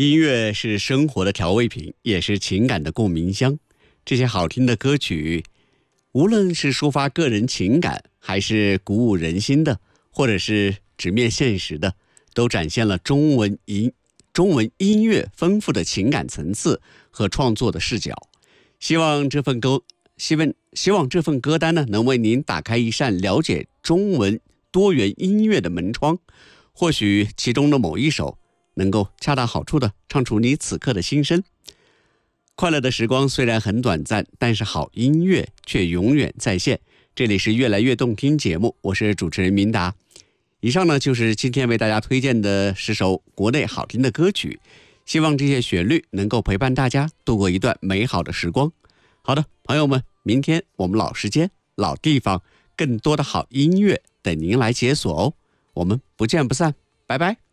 音乐是生活的调味品，也是情感的共鸣箱。这些好听的歌曲，无论是抒发个人情感，还是鼓舞人心的，或者是直面现实的，都展现了中文音乐丰富的情感层次和创作的视角。希望这份歌单呢，能为您打开一扇了解中文多元音乐的门窗。或许其中的某一首能够恰到好处地唱出你此刻的心声。快乐的时光虽然很短暂，但是好音乐却永远在线。这里是越来越动听节目，我是主持人明达。以上呢，就是今天为大家推荐的10首国内好听的歌曲，希望这些旋律能够陪伴大家度过一段美好的时光。好的，朋友们，明天我们老时间老地方，更多的好音乐等您来解锁哦。我们不见不散，拜拜。